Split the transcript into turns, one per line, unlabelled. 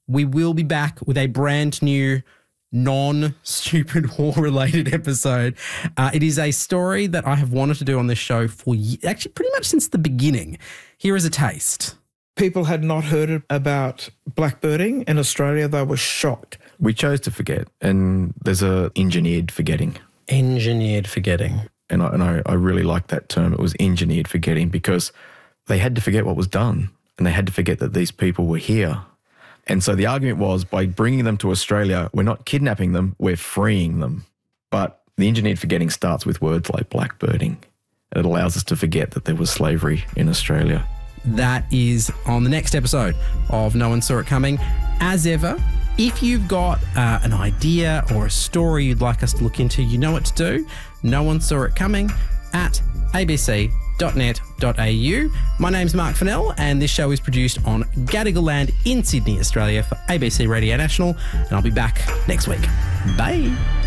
we will be back with a brand new non-stupid war-related episode. It is a story that I have wanted to do on this show for actually pretty much since the beginning. Here is a taste.
People had not heard about blackbirding in Australia. They were shocked.
We chose to forget, and there's a engineered forgetting.
Engineered forgetting.
And I really like that term. It was engineered forgetting because they had to forget what was done, and they had to forget that these people were here. And so the argument was, by bringing them to Australia, we're not kidnapping them, we're freeing them. But the engineered forgetting starts with words like blackbirding. It allows us to forget that there was slavery in Australia.
That is on the next episode of No One Saw It Coming. As ever, if you've got an idea or a story you'd like us to look into, you know what to do. No One Saw It Coming at abc.net.au. My name's Mark Fennell, and this show is produced on Gadigal land in Sydney, Australia for ABC Radio National, and I'll be back next week. Bye.